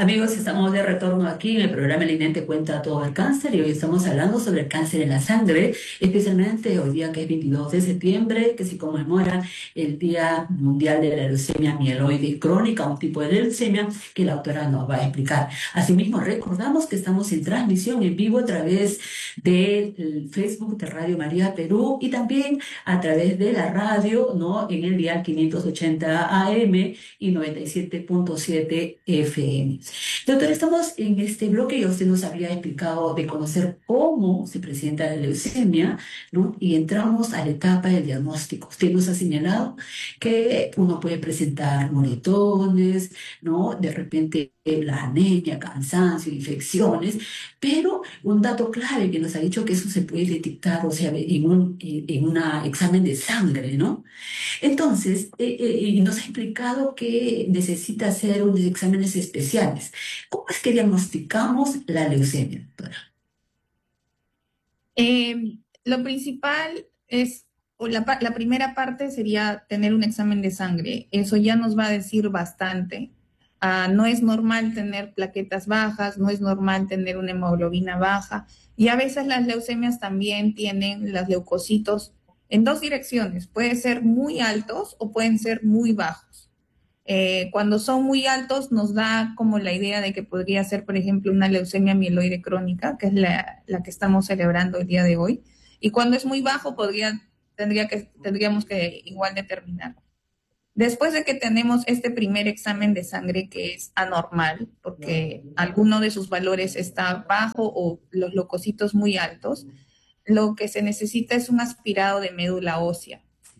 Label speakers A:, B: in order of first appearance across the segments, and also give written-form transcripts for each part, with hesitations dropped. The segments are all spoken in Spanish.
A: Amigos, estamos de retorno aquí en el programa El INE te cuenta todo el cáncer y hoy estamos hablando sobre el cáncer en la sangre, especialmente hoy día que es 22 de septiembre, que se conmemora el Día Mundial de la Leucemia Mieloide Crónica, un tipo de leucemia que la autora nos va a explicar. Asimismo, recordamos que estamos en transmisión en vivo a través del Facebook de Radio María Perú y también a través de la radio, ¿no? En el dial 580 AM y 97.7 FM. Doctor, estamos en este bloque y usted nos había explicado de conocer cómo se presenta la leucemia, ¿no? Y entramos a la etapa del diagnóstico. Usted nos ha señalado que uno puede presentar moretones, ¿no? De repente la anemia, cansancio, infecciones, pero un dato clave que nos ha dicho que eso se puede detectar, o sea, en un examen de sangre, ¿no? Entonces, y nos ha explicado que necesita hacer unos exámenes especiales. ¿Cómo es que diagnosticamos la leucemia, doctora?
B: Lo principal es, la primera parte sería tener un examen de sangre. Eso ya nos va a decir bastante. No es normal tener plaquetas bajas, no es normal tener una hemoglobina baja. Y a veces las leucemias también tienen los leucocitos en dos direcciones. Pueden ser muy altos o pueden ser muy bajos. Cuando son muy altos nos da como la idea de que podría ser, por ejemplo, una leucemia mieloide crónica, que es la que estamos celebrando el día de hoy. Y cuando es muy bajo tendríamos que igual determinar. Después de que tenemos este primer examen de sangre que es anormal, porque alguno de sus valores está bajo o los leucocitos muy altos, lo que se necesita es un aspirado de médula ósea.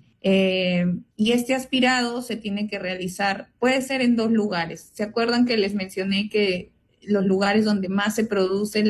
B: Y este aspirado se tiene que realizar, puede ser en dos lugares. ¿Se acuerdan que les mencioné que los lugares donde más se produce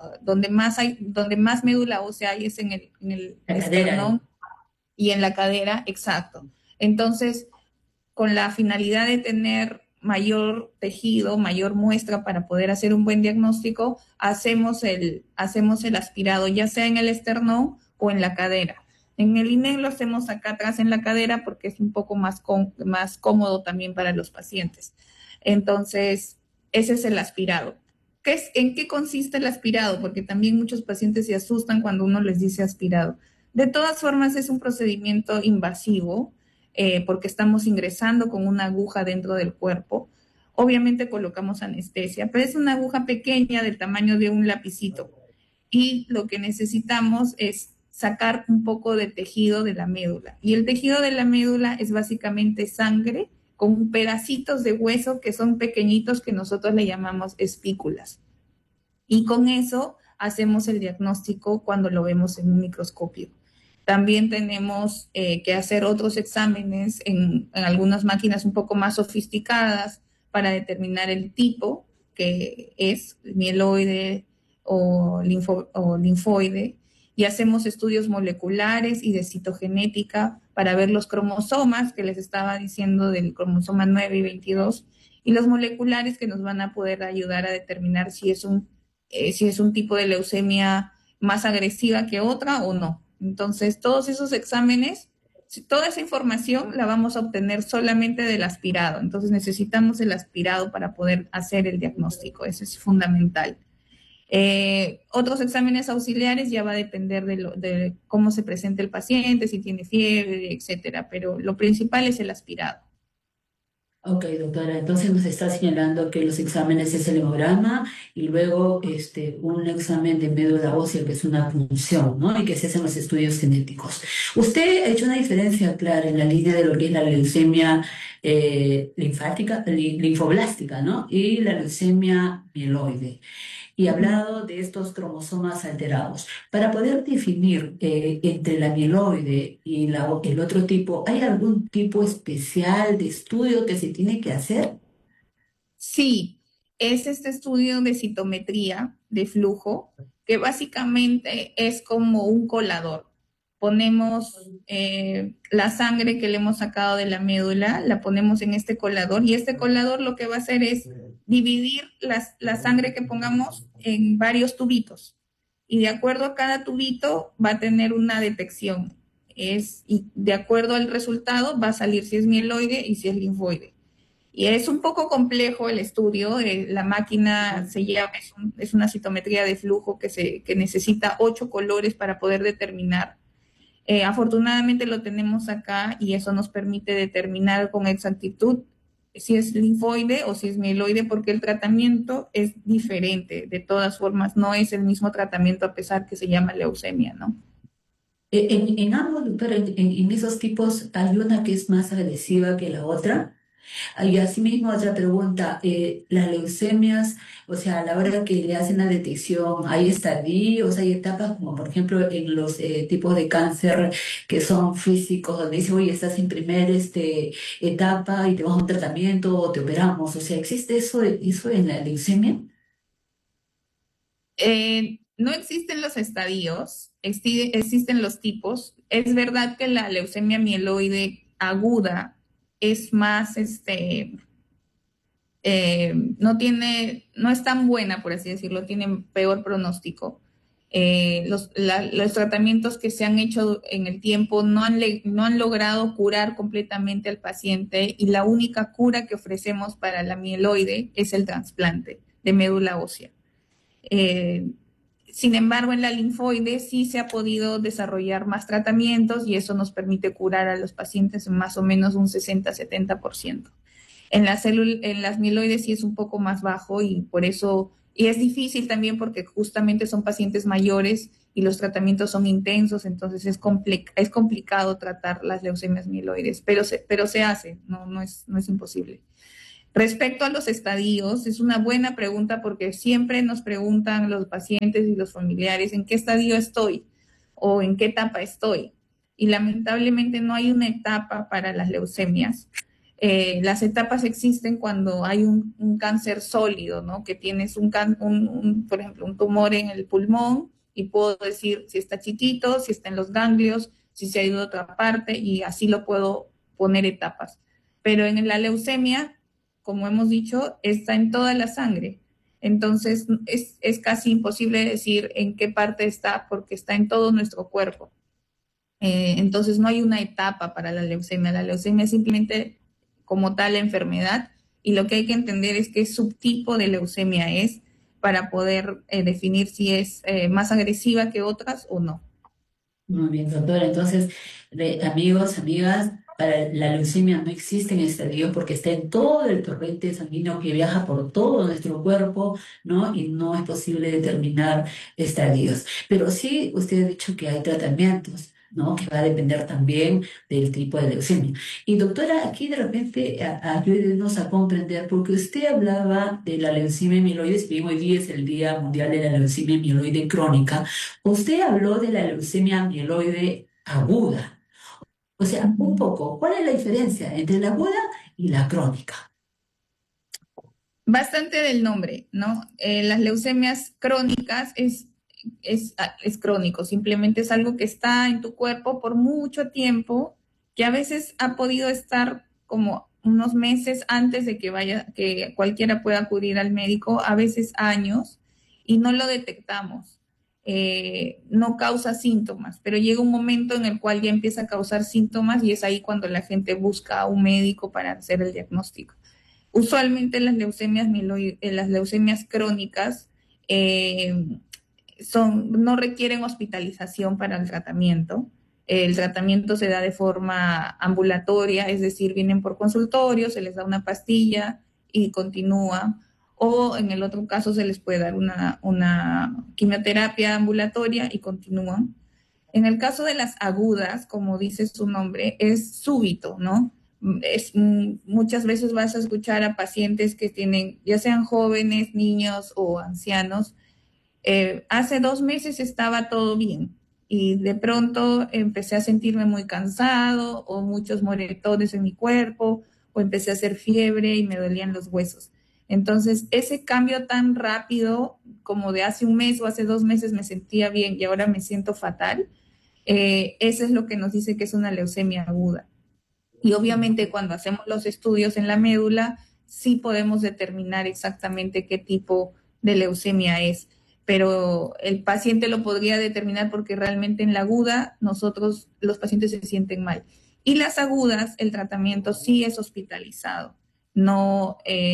B: donde más médula ósea hay es en el
A: La cadera.
B: esternón y en la cadera? Exacto. Entonces, con la finalidad de tener mayor tejido, mayor muestra para poder hacer un buen diagnóstico, hacemos el aspirado, ya sea en el esternón o en la cadera. En el INE lo hacemos acá atrás en la cadera porque es un poco más cómodo también para los pacientes. Entonces, ese es el aspirado. ¿En qué consiste el aspirado? Porque también muchos pacientes se asustan cuando uno les dice aspirado. De todas formas, es un procedimiento invasivo porque estamos ingresando con una aguja dentro del cuerpo. Obviamente colocamos anestesia, pero es una aguja pequeña del tamaño de un lapicito. Y lo que necesitamos es sacar un poco de tejido de la médula. Y el tejido de la médula es básicamente sangre con pedacitos de hueso que son pequeñitos que nosotros le llamamos espículas. Y con eso hacemos el diagnóstico cuando lo vemos en un microscopio. También tenemos que hacer otros exámenes en algunas máquinas un poco más sofisticadas para determinar el tipo, que es mieloide o linfoide, y hacemos estudios moleculares y de citogenética para ver los cromosomas que les estaba diciendo del cromosoma 9 y 22, y los moleculares que nos van a poder ayudar a determinar si es un tipo de leucemia más agresiva que otra o no. Entonces, todos esos exámenes, toda esa información la vamos a obtener solamente del aspirado. Entonces, necesitamos el aspirado para poder hacer el diagnóstico. Eso es fundamental. Otros exámenes auxiliares ya va a depender de cómo se presenta el paciente, si tiene fiebre, etcétera. Pero lo principal es el aspirado.
A: Ok, doctora, entonces nos está señalando que los exámenes es el hemograma y luego un examen de médula ósea, que es una punción, ¿no? Y que se hacen los estudios genéticos. Usted ha hecho una diferencia clara en la línea de lo que es la leucemia linfática, linfoblástica, ¿no? Y la leucemia mieloide y ha hablado de estos cromosomas alterados. Para poder definir entre la mieloide y el otro tipo, ¿hay algún tipo especial de estudio que se tiene que hacer?
B: Sí, es este estudio de citometría de flujo, que básicamente es como un colador. Ponemos la sangre que le hemos sacado de la médula, la ponemos en este colador y este colador lo que va a hacer es dividir la sangre que pongamos en varios tubitos. Y de acuerdo a cada tubito va a tener una detección. Y de acuerdo al resultado va a salir si es mieloide y si es linfoide. Y es un poco complejo el estudio, la máquina es una citometría de flujo que necesita 8 colores para poder determinar. Afortunadamente lo tenemos acá y eso nos permite determinar con exactitud si es linfoide o si es mieloide, porque el tratamiento es diferente. De todas formas, no es el mismo tratamiento a pesar que se llama leucemia, ¿no?
A: En ambos, doctora, en esos tipos hay una que es más agresiva que la otra. Y asimismo, otra pregunta, las leucemias, o sea, a la hora que le hacen la detección, ¿hay estadios, hay etapas, como por ejemplo en los tipos de cáncer que son físicos, donde dice, oye, estás en primer etapa y te vamos a un tratamiento o te operamos? O sea, ¿existe eso en la leucemia?
B: No existen los estadios, existen los tipos. Es verdad que la leucemia mieloide aguda es más, no es tan buena, por así decirlo, tiene peor pronóstico. Los tratamientos que se han hecho en el tiempo no han logrado curar completamente al paciente y la única cura que ofrecemos para la mieloide es el trasplante de médula ósea. Eh, Sin embargo, en la linfoide sí se ha podido desarrollar más tratamientos y eso nos permite curar a los pacientes en más o menos un 60-70%. En las mieloides sí es un poco más bajo y por eso, y es difícil también porque justamente son pacientes mayores y los tratamientos son intensos, entonces es complicado tratar las leucemias mieloides, pero se hace, no es imposible. Respecto a los estadios, es una buena pregunta porque siempre nos preguntan los pacientes y los familiares en qué estadio estoy o en qué etapa estoy. Y lamentablemente no hay una etapa para las leucemias. Las etapas existen cuando hay un cáncer sólido, ¿no? Que tienes por ejemplo, un tumor en el pulmón y puedo decir si está chiquito, si está en los ganglios, si se ha ido a otra parte y así lo puedo poner etapas. Pero en la leucemia, como hemos dicho, está en toda la sangre. Entonces es casi imposible decir en qué parte está porque está en todo nuestro cuerpo. Entonces no hay una etapa para la leucemia. La leucemia es simplemente como tal la enfermedad y lo que hay que entender es qué subtipo de leucemia es para poder definir si es más agresiva que otras o no.
A: Muy bien, doctora. Entonces, amigos, amigas, para la leucemia no existen estadios porque está en todo el torrente sanguíneo que viaja por todo nuestro cuerpo, ¿no? Y no es posible determinar estadios. Pero sí, usted ha dicho que hay tratamientos, ¿no? Que va a depender también del tipo de leucemia. Y doctora, aquí de repente ayúdenos a comprender, porque usted hablaba de la leucemia mieloide, si bien hoy día es el Día Mundial de la Leucemia Mieloide Crónica. Usted habló de la leucemia mieloide aguda. O sea, un poco, ¿cuál es la diferencia entre la aguda y la crónica?
B: Bastante del nombre, ¿no? Las leucemias crónicas es crónico, simplemente es algo que está en tu cuerpo por mucho tiempo, que a veces ha podido estar como unos meses antes de que cualquiera pueda acudir al médico, a veces años, y no lo detectamos. No causa síntomas, pero llega un momento en el cual ya empieza a causar síntomas y es ahí cuando la gente busca a un médico para hacer el diagnóstico. Usualmente las leucemias crónicas eh, no requieren hospitalización para el tratamiento. El tratamiento se da de forma ambulatoria, es decir, vienen por consultorio, se les da una pastilla y continúa. O en el otro caso se les puede dar una quimioterapia ambulatoria y continúan. En el caso de las agudas, como dice su nombre, es súbito, ¿no? Muchas veces vas a escuchar a pacientes que tienen, ya sean jóvenes, niños o ancianos, hace 2 meses estaba todo bien y de pronto empecé a sentirme muy cansado o muchos moretones en mi cuerpo o empecé a hacer fiebre y me dolían los huesos. Entonces, ese cambio tan rápido como de hace un mes o hace 2 meses me sentía bien y ahora me siento fatal, eso es lo que nos dice que es una leucemia aguda. Y obviamente cuando hacemos los estudios en la médula, sí podemos determinar exactamente qué tipo de leucemia es, pero el paciente lo podría determinar porque realmente en la aguda los pacientes se sienten mal. Y las agudas, el tratamiento sí es hospitalizado. no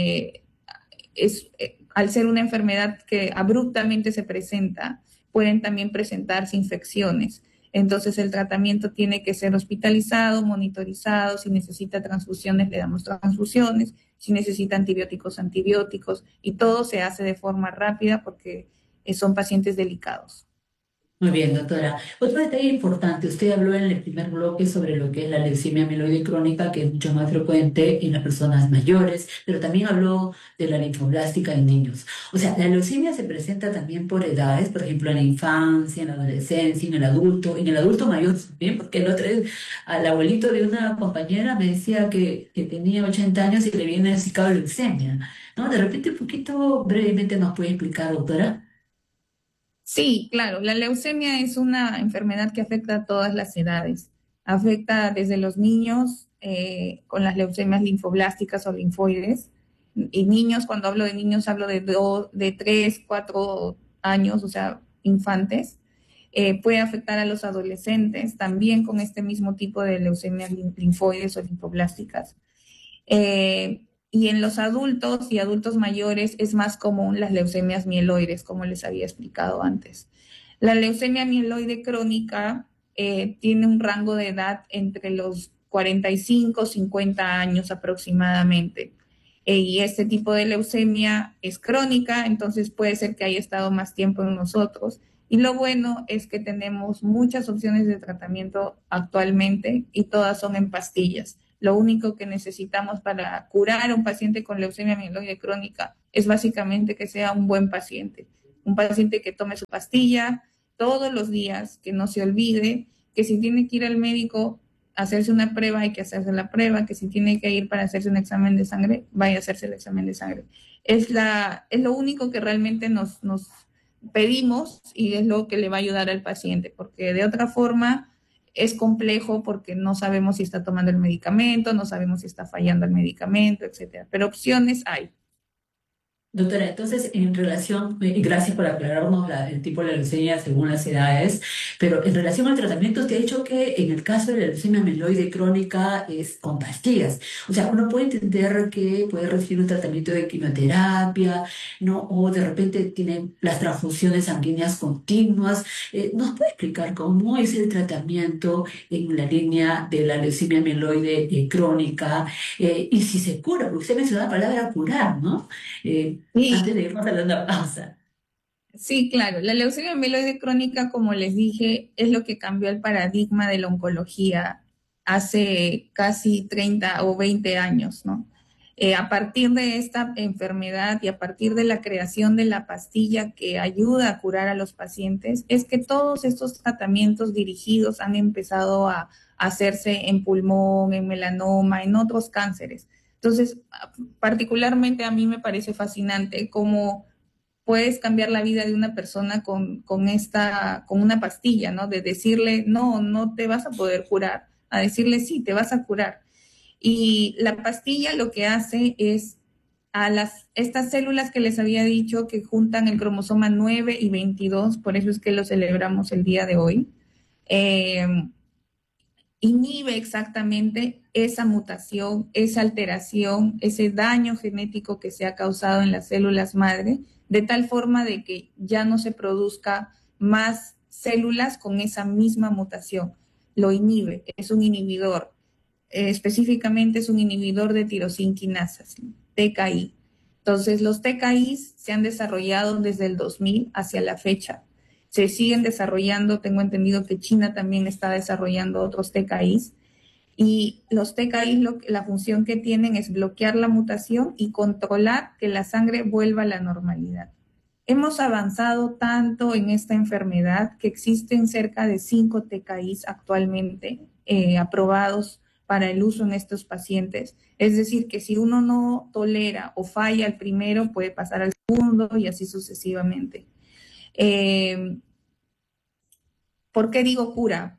B: al ser una enfermedad que abruptamente se presenta, pueden también presentarse infecciones. Entonces el tratamiento tiene que ser hospitalizado, monitorizado, si necesita transfusiones le damos transfusiones, si necesita antibióticos, antibióticos, y todo se hace de forma rápida porque son pacientes delicados.
A: Muy bien, doctora. Otro detalle importante, usted habló en el primer bloque sobre lo que es la leucemia amiloide crónica, que es mucho más frecuente en las personas mayores, pero también habló de la linfoblástica en niños. O sea, la leucemia se presenta también por edades, por ejemplo, en la infancia, en la adolescencia, en el adulto mayor también, porque el otro día al abuelito de una compañera me decía que tenía 80 años y le viene diagnosticado leucemia, ¿no? De repente, un poquito brevemente nos puede explicar, doctora.
B: Sí, claro, la leucemia es una enfermedad que afecta a todas las edades. Afecta desde los niños con las leucemias linfoblásticas o linfoides. Y niños, cuando hablo de niños, hablo de 3, 4 años, o sea, infantes. Puede afectar a los adolescentes también con este mismo tipo de leucemias linfoides o linfoblásticas. Y en los adultos y adultos mayores es más común las leucemias mieloides, como les había explicado antes. La leucemia mieloide crónica tiene un rango de edad entre los 45 y 50 años aproximadamente. Y este tipo de leucemia es crónica, entonces puede ser que haya estado más tiempo en nosotros. Y lo bueno es que tenemos muchas opciones de tratamiento actualmente y todas son en pastillas. Lo único que necesitamos para curar a un paciente con leucemia amiloide crónica es básicamente que sea un buen paciente, un paciente que tome su pastilla todos los días, que no se olvide, que si tiene que ir al médico a hacerse una prueba, hay que hacerse la prueba, que si tiene que ir para hacerse un examen de sangre, vaya a hacerse el examen de sangre. Es lo único que realmente nos pedimos y es lo que le va a ayudar al paciente, porque de otra forma es complejo porque no sabemos si está tomando el medicamento, no sabemos si está fallando el medicamento, etcétera. Pero opciones hay.
A: Doctora, entonces, en relación, gracias por aclararnos el tipo de leucemia según las edades, pero en relación al tratamiento, usted ha dicho que en el caso de la leucemia amiloide crónica es con pastillas. O sea, uno puede entender que puede recibir un tratamiento de quimioterapia, ¿no? O de repente tiene las transfusiones sanguíneas continuas. ¿Nos puede explicar cómo es el tratamiento en la línea de la leucemia amiloide crónica y si se cura? Porque usted mencionó la palabra curar, ¿no?
B: Sí,
A: Antes de irnos a la pausa.
B: sí, claro. La leucemia amiloide crónica, como les dije, es lo que cambió el paradigma de la oncología hace casi 30 o 20 años, ¿no? A partir de esta enfermedad y a partir de la creación de la pastilla que ayuda a curar a los pacientes, es que todos estos tratamientos dirigidos han empezado a hacerse en pulmón, en melanoma, en otros cánceres. Entonces, particularmente a mí me parece fascinante cómo puedes cambiar la vida de una persona con una pastilla, ¿no? De decirle, no, no te vas a poder curar, a decirle, sí, te vas a curar. Y la pastilla lo que hace es estas células que les había dicho que juntan el cromosoma 9 y 22, por eso es que lo celebramos el día de hoy, eh, inhibe exactamente esa mutación, esa alteración, ese daño genético que se ha causado en las células madre, de tal forma de que ya no se produzca más células con esa misma mutación. Lo inhibe, es un inhibidor. Específicamente es un inhibidor de tirosinquinasas, TKI. Entonces, los TKIs se han desarrollado desde el 2000 hacia la fecha. Se siguen desarrollando, tengo entendido que China también está desarrollando otros TKIs. Y los TKIs, la función que tienen es bloquear la mutación y controlar que la sangre vuelva a la normalidad. Hemos avanzado tanto en esta enfermedad que existen cerca de 5 TKIs actualmente aprobados para el uso en estos pacientes. Es decir, que si uno no tolera o falla el primero, puede pasar al segundo y así sucesivamente. ¿Por qué digo cura?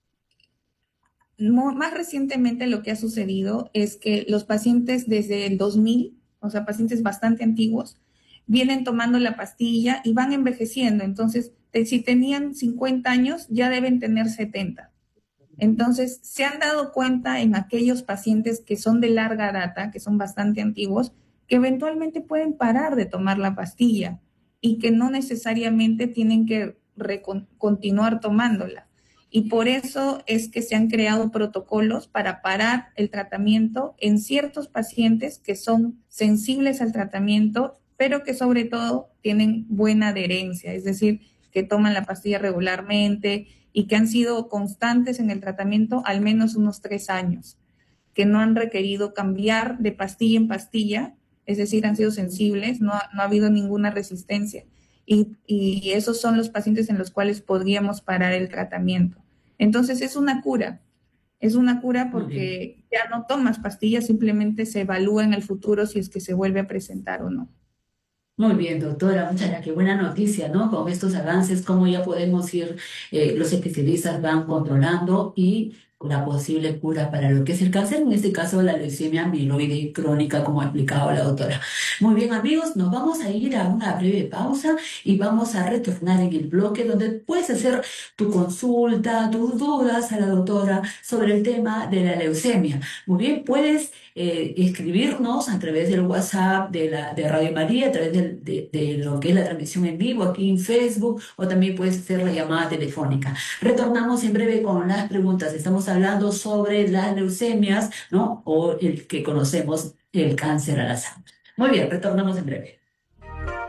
B: Más recientemente lo que ha sucedido es que los pacientes desde el 2000, o sea, pacientes bastante antiguos, vienen tomando la pastilla y van envejeciendo. Entonces, si tenían 50 años, ya deben tener 70. Entonces, se han dado cuenta en aquellos pacientes que son de larga data, que son bastante antiguos, que eventualmente pueden parar de tomar la pastilla y que no necesariamente tienen que continuar tomándola. Y por eso es que se han creado protocolos para parar el tratamiento en ciertos pacientes que son sensibles al tratamiento, pero que sobre todo tienen buena adherencia, es decir, que toman la pastilla regularmente y que han sido constantes en el tratamiento al menos unos 3 años, que no han requerido cambiar de pastilla en pastilla, es decir, han sido sensibles, no ha habido ninguna resistencia. Y esos son los pacientes en los cuales podríamos parar el tratamiento. Entonces es una cura
A: Muy bien.
B: porque ya no tomas pastillas, simplemente se evalúa en el futuro si es que se vuelve a presentar o no.
A: Muy bien, doctora, muchas gracias. Qué buena noticia, ¿no? Con estos avances, cómo ya podemos ir, los especialistas van controlando y la posible cura para lo que es el cáncer, en este caso la leucemia amiloide crónica, como ha explicado la doctora. Muy bien, amigos, nos vamos a ir a una breve pausa y vamos a retornar en el bloque donde puedes hacer tu consulta, tus dudas a la doctora sobre el tema de la leucemia. Muy bien, puedes escribirnos a través del WhatsApp de Radio María, a través de lo que es la transmisión en vivo aquí en Facebook, o también puedes hacer la llamada telefónica. Retornamos en breve con las preguntas. Estamos hablando sobre las leucemias, ¿no? O el que conocemos, el cáncer a la sangre. Muy bien, retornamos en breve.